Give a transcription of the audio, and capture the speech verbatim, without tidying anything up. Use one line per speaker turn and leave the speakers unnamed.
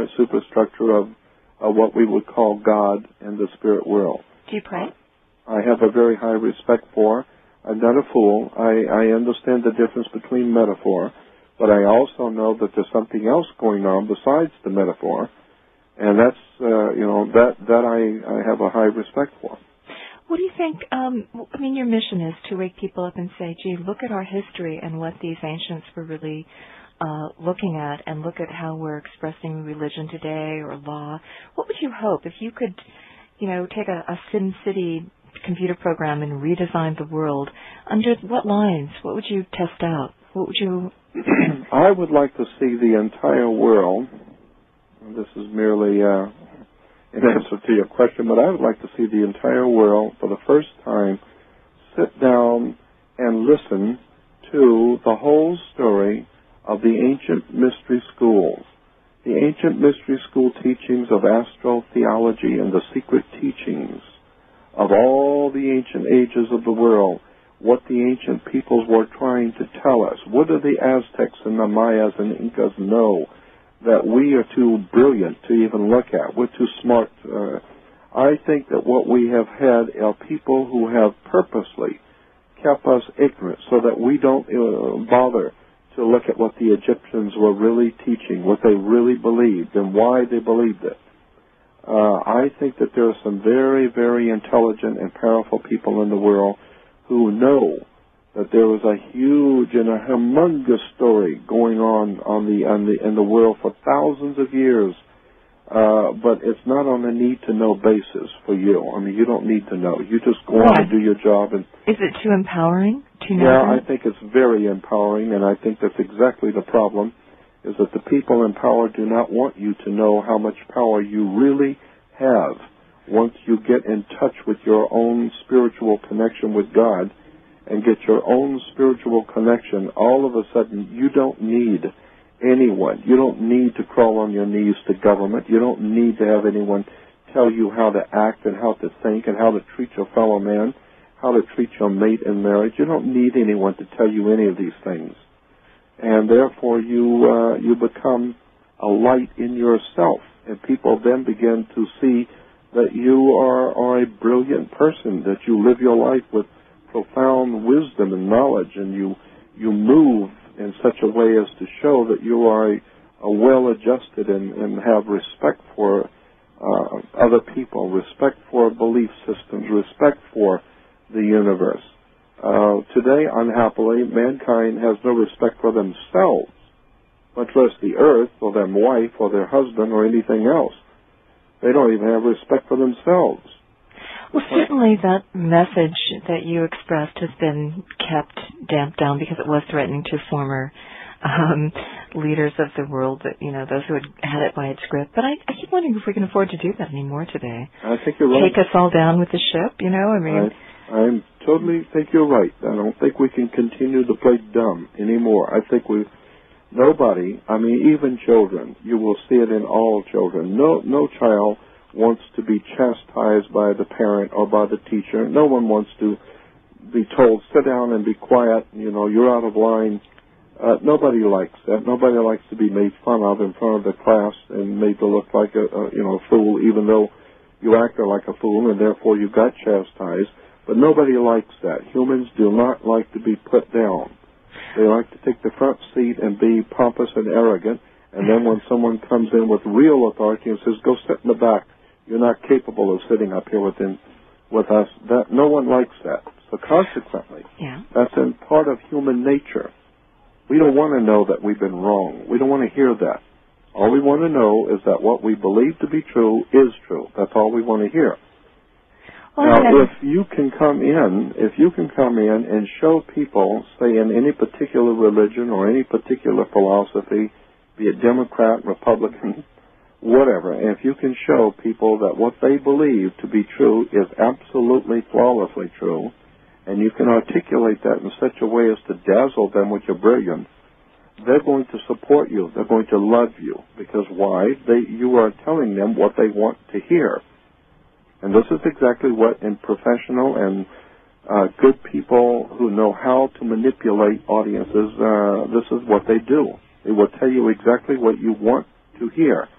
entire superstructure of, of what we would call God and the spirit world.
Do you pray?
I have a very high respect for. I'm not a fool. I, I understand the difference between metaphor, but I also know that there's something else going on besides the metaphor, and that's, uh, you know, that, that I, I have a high respect for.
What do you think, um, I mean, your mission is to wake people up and say, gee, look at our history and what these ancients were really uh, looking at, and look at how we're expressing religion today or law. What would you hope if you could, you know, take a, a Sin City computer program and redesign the world? Under what lines? What would you test out? What would you...
I would like to see the entire world, and this is merely uh, an answer to your question, but I would like to see the entire world for the first time sit down and listen to the whole story of the ancient mystery schools, the ancient mystery school teachings of astrotheology and the secret teachings of all the ancient ages of the world, what the ancient peoples were trying to tell us. What do the Aztecs and the Mayas and Incas know that we are too brilliant to even look at? We're too smart. Uh, I think that what we have had are people who have purposely kept us ignorant so that we don't uh, bother to look at what the Egyptians were really teaching, what they really believed, and why they believed it. Uh, I think that there are some very, very intelligent and powerful people in the world who know that there was a huge and a humongous story going on on the, on the in the world for thousands of years, uh, but it's not on a need-to-know basis for you. I mean, you don't need to know. You just go on and do your job. And
is it too empowering to know?
Yeah,
that?
I think it's very empowering, and I think that's exactly the problem, is that the people in power do not want you to know how much power you really have. Once you get in touch with your own spiritual connection with God and get your own spiritual connection, all of a sudden you don't need anyone. You don't need to crawl on your knees to government. You don't need to have anyone tell you how to act and how to think and how to treat your fellow man, how to treat your mate in marriage. You don't need anyone to tell you any of these things. And therefore you uh, you become a light in yourself, and people then begin to see that you are, are a brilliant person, that you live your life with profound wisdom and knowledge, and you you move in such a way as to show that you are a, a well-adjusted and, and have respect for uh, other people, respect for belief systems, respect for the universe. Uh, today, unhappily, mankind has no respect for themselves, much less the earth or their wife or their husband or anything else. They don't even have respect for themselves.
Well, certainly that message that you expressed has been kept damped down because it was threatening to former um, leaders of the world, that, you know, those who had had it by its grip. But I, I keep wondering if we can afford to do that anymore today.
I think you're right.
Take us all down with the ship, you know? I mean,
I I'm totally think you're right. I don't think we can continue to play dumb anymore. I think we, nobody, I mean, even children, you will see it in all children. No, no child wants to be chastised by the parent or by the teacher. No one wants to be told, sit down and be quiet, you know, you're out of line. Uh, nobody likes that. Nobody likes to be made fun of in front of the class and made to look like a, a you know, fool, even though you acted like a fool and therefore you got chastised. But nobody likes that. Humans do not like to be put down. They like to take the front seat and be pompous and arrogant, and then when someone comes in with real authority and says, go sit in the back, you're not capable of sitting up here within, with us, that no one likes that. So consequently,
yeah.
that's in part of human nature. We don't want to know that we've been wrong. We don't want to hear that. All we want to know is that what we believe to be true is true. That's all we want to hear.
Well,
now, if you can come in, if you can come in and show people, say in any particular religion or any particular philosophy, be it Democrat, Republican, whatever, and if you can show people that what they believe to be true is absolutely flawlessly true, and you can articulate that in such a way as to dazzle them with your brilliance, they're going to support you. They're going to love you. Because why? They, you are telling them what they want to hear. And this is exactly what, in professional and uh, good people who know how to manipulate audiences, uh, this is what they do. They will tell you exactly what you want to hear.